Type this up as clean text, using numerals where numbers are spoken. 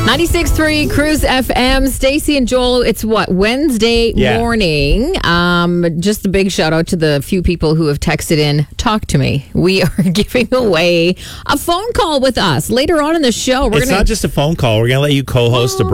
96.3 Cruise FM. Stacey and Joel, it's Wednesday morning. Just a big shout out to the few people who have texted in, talk to me. We are giving away a phone call with us later on in the show. It's not just a phone call. We're going to let you co-host a